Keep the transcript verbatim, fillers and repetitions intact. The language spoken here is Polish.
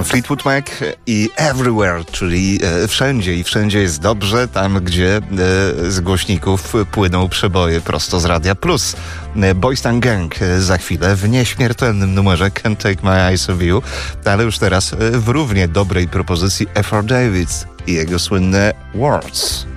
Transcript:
Fleetwood Mac i Everywhere, czyli wszędzie i wszędzie jest dobrze, tam gdzie z głośników płyną przeboje prosto z Radia Plus. Boys Town Gang za chwilę w nieśmiertelnym numerze Can't Take My Eyes Off You, ale już teraz w równie dobrej propozycji Ephrata Davids i jego słynne Words.